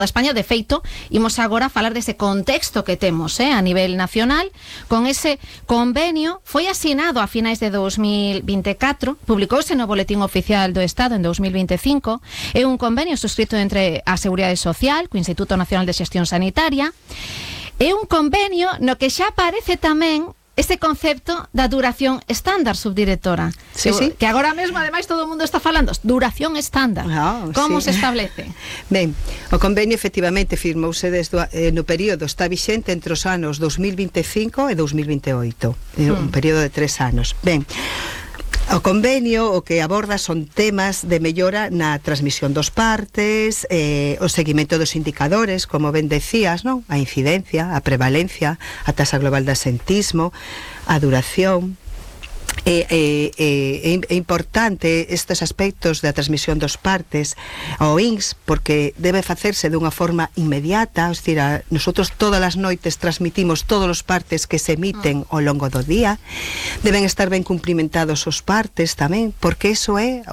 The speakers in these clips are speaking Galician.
España. De feito, imos agora falar dese contexto que temos a nivel nacional, con ese convenio. Foi asinado a finais de 2024, publicouse no Boletín Oficial do Estado en 2025, é un convenio suscrito entre a Seguridade Social co Instituto Nacional de Xestión Sanitaria. É un convenio no que xa aparece tamén ese concepto da duración estándar, subdirectora. Sí, sí. Que agora mesmo, ademais, todo o mundo está falando. Duración estándar. Como se establece? Ben, o convenio efectivamente firmouse no período, está vixente entre os anos 2025 e 2028. Un período de 3 anos. Ben, o convenio o que aborda son temas de mellora na transmisión dos partes, o seguimento dos indicadores, como ben decías, non? A incidencia, a prevalencia, a tasa global de asentismo, a duración. É importante estes aspectos da transmisión dos partes ao INS, porque debe facerse dunha forma inmediata, ou seja, nosotros todas as noites transmitimos todos os partes que se emiten ao longo do día. Deben estar ben cumplimentados os partes tamén, porque iso é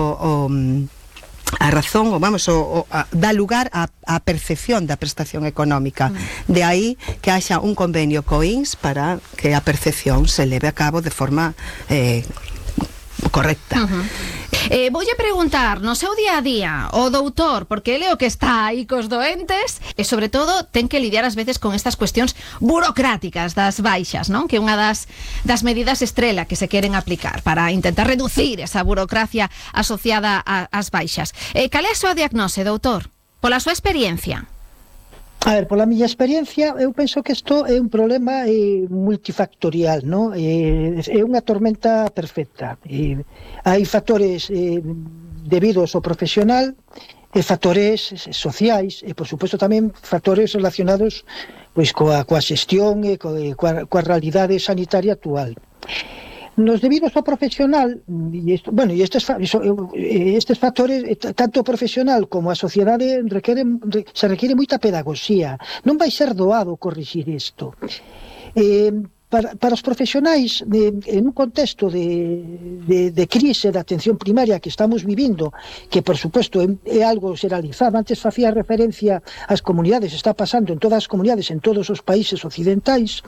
a razón, dá lugar á percepción da prestación económica. De aí que haxa un convenio co INS para que a percepción se leve a cabo de forma correcta. Voulle preguntar, no seu día a día, o doutor, porque ele é o que está aí cos doentes, e sobre todo ten que lidiar ás veces con estas cuestións burocráticas das baixas, non? Que é unha das medidas estrela que se queren aplicar para intentar reducir esa burocracia asociada ás baixas. Cal é a súa diagnose, doutor? Pola súa experiencia. A ver, pola miña experiencia, eu penso que isto é un problema multifactorial, non? É unha tormenta perfecta. Hai factores debidos ao profesional, e factores sociais, e, por suposto, tamén factores relacionados pois coa xestión e coa realidade sanitaria actual. Nos debidos ao profesional, estes factores, tanto o profesional como a sociedade, se requiere moita pedagogía. Non vai ser doado corrixir isto. Para os profesionais, en un contexto de crise da atención primaria que estamos vivindo, que por suposto é algo generalizado, antes facía referencia ás comunidades, está pasando en todas as comunidades, en todos os países occidentais,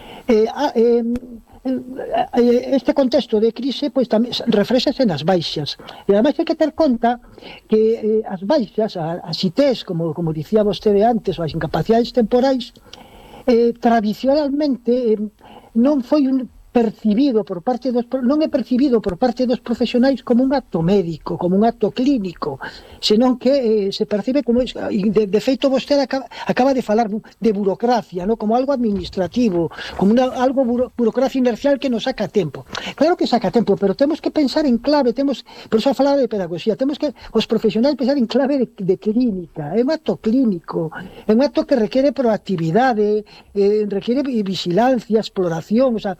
este contexto de crise pois tamén reflexase nas baixas, e ademais hai que ter conta que as baixas, as ITs, como dicía vostede antes, ou as incapacidades temporais, tradicionalmente non é percibido por parte dos profesionais como un acto médico, como un acto clínico, senón que se percibe como de feito vostede acaba de falar de burocracia, ¿no? Como algo administrativo, como algo burocracia inercial que nos saca tempo. Claro que saca tempo, pero temos que pensar en clave, por eso falar de pedagogía, temos que os profesionais pensar en clave de clínica. É un acto clínico, é un acto que requiere proactividade, requiere vigilancia, exploración, o sea,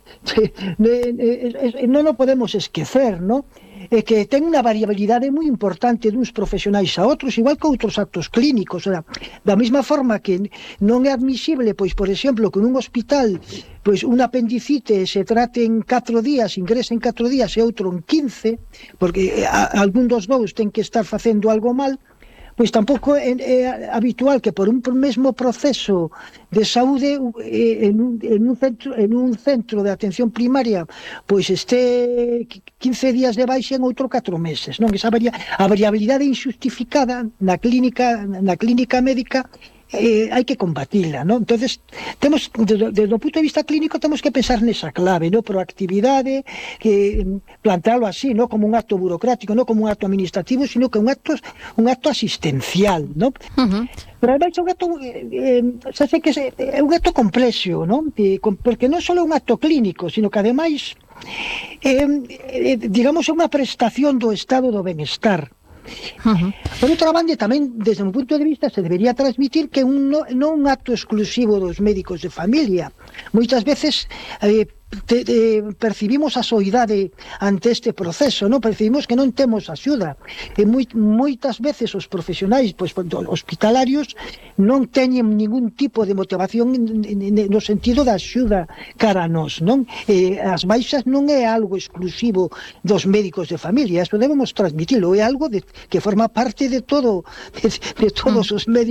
non o podemos esquecer, ¿no? Que ten unha variabilidade moi importante duns profesionais a outros, igual que outros actos clínicos. Da mesma forma que non é admisible, pois, por exemplo, que nun hospital pois un apendicite se trate en 4 días, ingrese en 4 días e outro en 15, porque algún dos dous ten que estar facendo algo mal, pois tampouco é habitual que por un mesmo proceso de saúde en un centro de atención primaria pois este 15 días de baixa en outro 4 meses, non? Esa variabilidade injustificada na clínica médica hai que combatila, non? Entonces, temos, desde o punto de vista clínico, temos que pensar nesa clave, non? Proactividade, que plantealo así, non? Como un acto burocrático, non como un acto administrativo, sino que un acto asistencial, non? Pero ademais é un acto, é un acto complexo, non? Porque non só é un acto clínico, sino que ademais, digamos, é unha prestación do estado do benestar. Por outra banda, tamén, desde un punto de vista, se debería transmitir que non un acto exclusivo dos médicos de familia. Moitas veces percibimos a soidade ante este proceso, non? Percibimos que non temos axuda, e moitas veces os profesionais hospitalarios non teñen ningún tipo de motivación no sentido da axuda cara a nós, non? As baixas non é algo exclusivo dos médicos de familia, eso debemos transmitilo, é algo que forma parte de todos os médicos